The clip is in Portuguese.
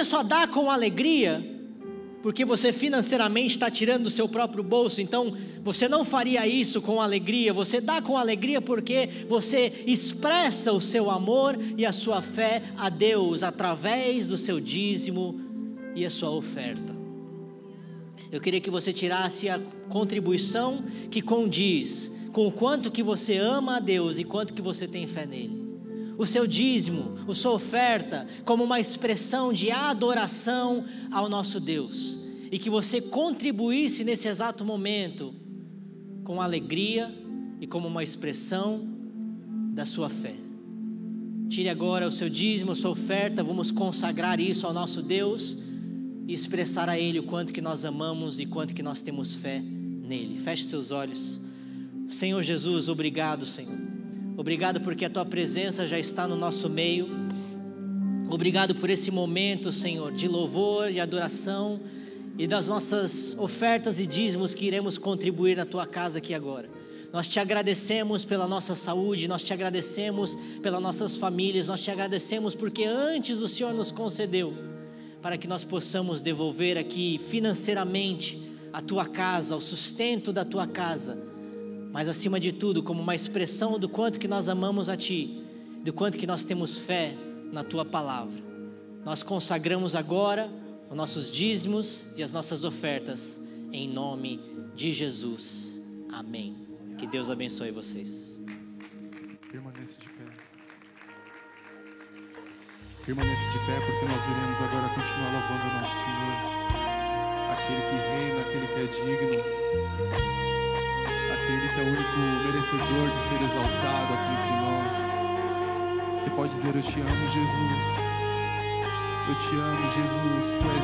só dá com alegria porque você financeiramente está tirando do seu próprio bolso, então você não faria isso com alegria. Você dá com alegria porque você expressa o seu amor e a sua fé a Deus através do seu dízimo e a sua oferta. Eu queria que você tirasse a contribuição que condiz com o quanto que você ama a Deus e quanto que você tem fé nele. O seu dízimo, a sua oferta, como uma expressão de adoração ao nosso Deus. E que você contribuísse nesse exato momento com alegria e como uma expressão da sua fé. Tire agora o seu dízimo, a sua oferta, vamos consagrar isso ao nosso Deus e expressar a Ele o quanto que nós amamos e quanto que nós temos fé nele. Feche seus olhos. Senhor Jesus, obrigado, Senhor. Obrigado porque a Tua presença já está no nosso meio. Obrigado por esse momento, Senhor, de louvor e adoração e das nossas ofertas e dízimos que iremos contribuir na Tua casa aqui agora. Nós Te agradecemos pela nossa saúde, nós Te agradecemos pelas nossas famílias, nós Te agradecemos porque antes o Senhor nos concedeu para que nós possamos devolver aqui financeiramente a Tua casa, o sustento da Tua casa, mas acima de tudo como uma expressão do quanto que nós amamos a Ti, do quanto que nós temos fé na Tua palavra. Nós consagramos agora os nossos dízimos e as nossas ofertas em nome de Jesus, amém. Que Deus abençoe vocês. Permaneça de pé. Permaneça de pé porque nós iremos agora continuar louvando o nosso Senhor, aquele que reina, aquele que é digno, aquele que é o único merecedor de ser exaltado aqui entre nós. Você pode dizer: eu te amo, Jesus. Eu te amo, Jesus. Tu